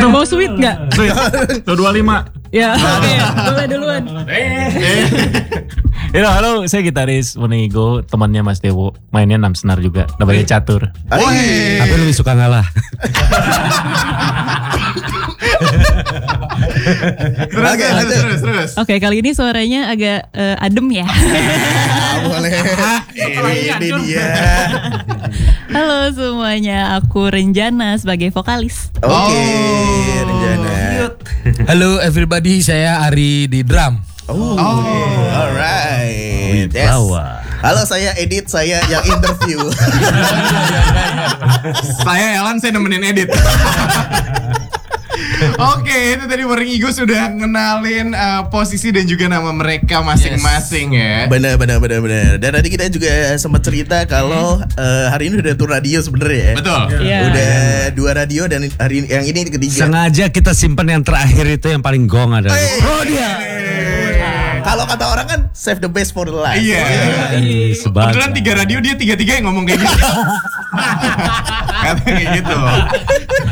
Mau sweet nggak? Sweet. 225. Ya, oke, boleh duluan. Halo, saya gitaris Monigo, temannya Mas Dewo. Mainnya 6 senar juga, namanya Catur. Tapi lebih suka ngalah. Terus. Oke, kali ini suaranya agak adem ya. Boleh. Ini dia. Halo semuanya, aku Renjana sebagai vokalis. Oke, Renjana. Halo everybody, saya Ari di drum. Alright. Yes. Halo, saya Edit, saya yang interview. Saya Elan, saya nemenin edit. Oke, itu tadi Morning Ego sudah ngenalin posisi dan juga nama mereka masing-masing ya. Benar. Dan tadi kita juga sempat cerita kalau hari ini udah tur radio sebenarnya ya. Betul. Iya. Udah 2 radio dan hari yang ini ketiga. Sengaja kita simpan yang terakhir itu yang paling gong adalah. Oh dia. Kalau kata orang kan save the best for the last. Iya. Kebetulan 3 radio dia 3-3 yang ngomong kayak gitu. Katanya kayak gitu.